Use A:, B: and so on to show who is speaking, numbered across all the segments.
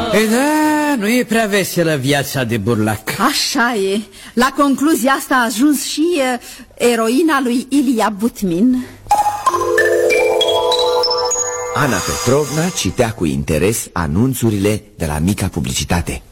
A: Ei da, nu e prea veselă viața de burlac.
B: Așa e. La concluzia asta a ajuns și eroina lui Ilia Butmin.
C: Ana Petrovna citea cu interes anunțurile de la mica publicitate.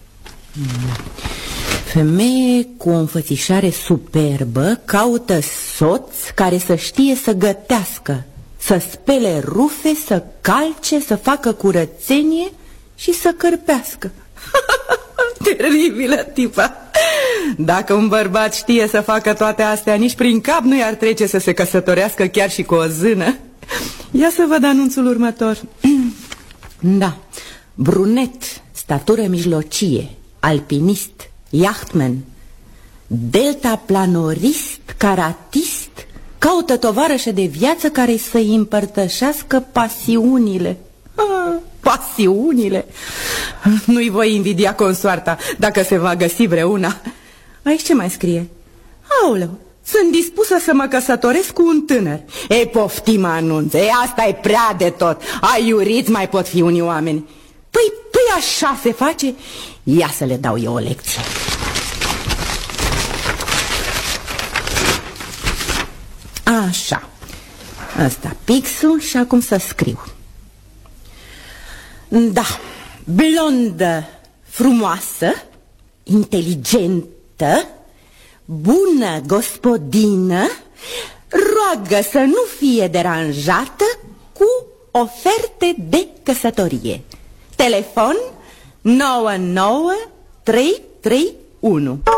D: Femeie cu o înfățișare superbă caută soț care să știe să gătească, să spele rufe, să calce, să facă curățenie și să cârpească. Teribilă tipa! Dacă un bărbat știe să facă toate astea, nici prin cap nu i-ar trece să se căsătorească chiar și cu o zână. Ia să văd anunțul următor. Da, brunet, statură mijlocie, alpinist, yachtman, deltaplanorist, karatist, caută tovarășă de viață care să-i împărtășească pasiunile. Pasiunile! Nu-i voi invidia consoarta dacă se va găsi vreuna. Aici ce mai scrie? Aoleu, sunt dispusă să mă căsătoresc cu un tânăr. Ei, poftim anunț, ei, asta e prea de tot. Aiuriți mai pot fi unii oameni. Păi așa se face. Ia să le dau eu o lecție. Așa. Asta pixul și acum să scriu. Da, blondă, frumoasă, inteligentă, bună gospodină, roagă să nu fie deranjată cu oferte de căsătorie. Telefon 99331.